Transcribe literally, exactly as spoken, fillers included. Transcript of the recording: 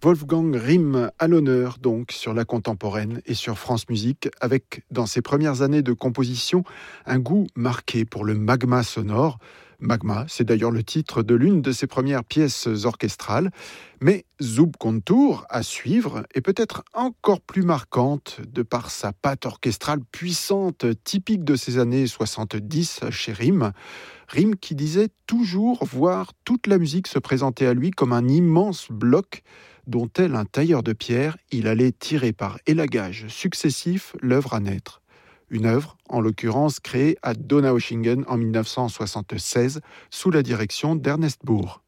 Wolfgang Rihm à l'honneur donc sur la contemporaine et sur France Musique, avec dans ses premières années de composition un goût marqué pour le magma sonore. Magma, c'est d'ailleurs le titre de l'une de ses premières pièces orchestrales, mais Subkontur à suivre est peut-être encore plus marquante de par sa patte orchestrale puissante, typique de ces années soixante-dix chez Rihm. Rihm qui disait toujours voir toute la musique se présenter à lui comme un immense bloc dont tel un tailleur de pierre, il allait tirer par élagage successif l'œuvre à naître. Une œuvre, en l'occurrence, créée à Donaueschingen en mille neuf cent soixante-seize sous la direction d'Ernest Bourg.